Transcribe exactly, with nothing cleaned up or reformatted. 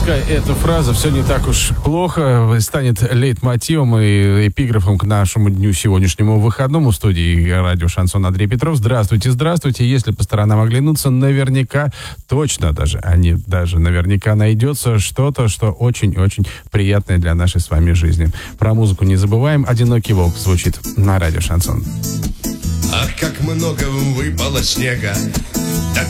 Пускай эта фраза «все не так уж плохо» станет лейтмотивом и эпиграфом к нашему дню сегодняшнему выходному. В студии радио «Шансон» Андрей Петров. Здравствуйте, здравствуйте. Если по сторонам оглянуться, наверняка, точно даже, а не даже наверняка найдется что-то, что очень-очень приятное для нашей с вами жизни. Про музыку не забываем. «Одинокий волк» звучит на радио «Шансон». Ах, как много выпало снега, так